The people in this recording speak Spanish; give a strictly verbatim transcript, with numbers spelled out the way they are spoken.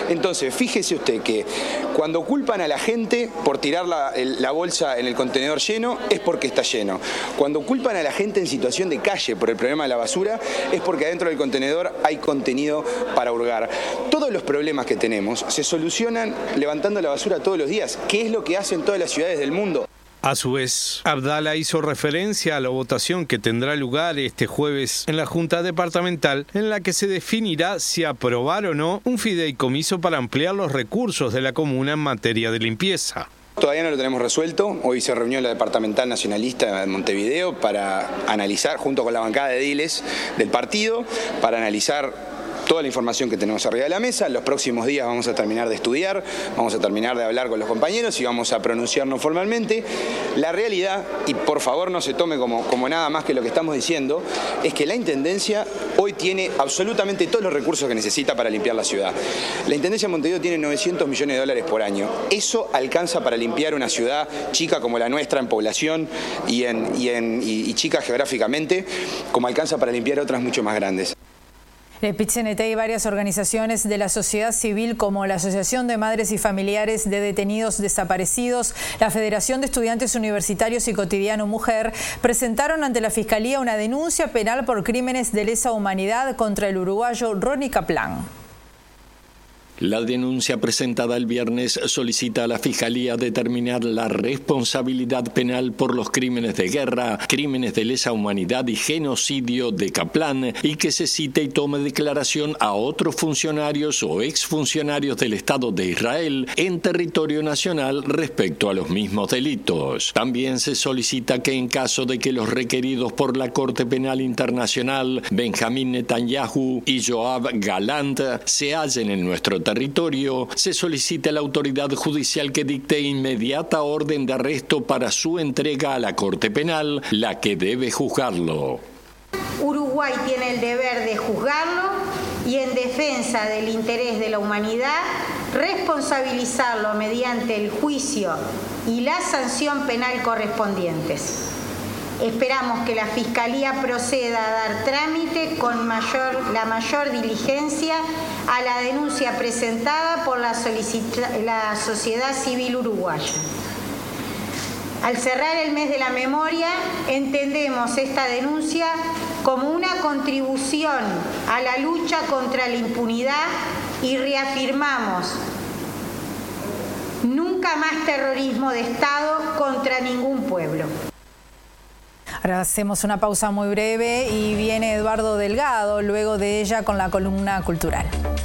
Entonces, fíjese usted que cuando culpan a la gente por tirar la, el, la bolsa en el contenedor lleno, es porque está lleno. Cuando culpan a la gente en situación de calle por el problema de la basura, es porque adentro del contenedor hay contenido para hurgar. Todos los problemas que tenemos se solucionan levantando la basura todos los días, que es lo que hacen todas las ciudades del mundo. A su vez, Abdala hizo referencia a la votación que tendrá lugar este jueves en la Junta Departamental, en la que se definirá si aprobar o no un fideicomiso para ampliar los recursos de la comuna en materia de limpieza. Todavía no lo tenemos resuelto. Hoy se reunió la Departamental Nacionalista de Montevideo para analizar, junto con la bancada de ediles del partido, para analizar toda la información que tenemos arriba de la mesa. En los próximos días vamos a terminar de estudiar, vamos a terminar de hablar con los compañeros y vamos a pronunciarnos formalmente. La realidad, y por favor no se tome como, como nada más que lo que estamos diciendo, es que la Intendencia hoy tiene absolutamente todos los recursos que necesita para limpiar la ciudad. La Intendencia de Montevideo tiene novecientos millones de dólares por año. Eso alcanza para limpiar una ciudad chica como la nuestra en población y, en, y, en, y, y chica geográficamente, como alcanza para limpiar otras mucho más grandes. El Pit-C N T y varias organizaciones de la sociedad civil como la Asociación de Madres y Familiares de Detenidos Desaparecidos, la Federación de Estudiantes Universitarios y Cotidiano Mujer presentaron ante la Fiscalía una denuncia penal por crímenes de lesa humanidad contra el uruguayo Ronnie Kaplan. La denuncia presentada el viernes solicita a la Fiscalía determinar la responsabilidad penal por los crímenes de guerra, crímenes de lesa humanidad y genocidio de Kaplan y que se cite y tome declaración a otros funcionarios o exfuncionarios del Estado de Israel en territorio nacional respecto a los mismos delitos. También se solicita que en caso de que los requeridos por la Corte Penal Internacional, Benjamín Netanyahu y Yoav Galant, se hallen en nuestro territorio, se solicita a la autoridad judicial que dicte inmediata orden de arresto para su entrega a la Corte Penal, la que debe juzgarlo. Uruguay tiene el deber de juzgarlo y, en defensa del interés de la humanidad, responsabilizarlo mediante el juicio y la sanción penal correspondientes. Esperamos que la Fiscalía proceda a dar trámite con mayor, la mayor diligencia a la denuncia presentada por la, la sociedad civil uruguaya. Al cerrar el mes de la memoria, entendemos esta denuncia como una contribución a la lucha contra la impunidad y reafirmamos: nunca más terrorismo de Estado contra ningún pueblo. Ahora hacemos una pausa muy breve y viene Eduardo Delgado luego de ella con la columna cultural.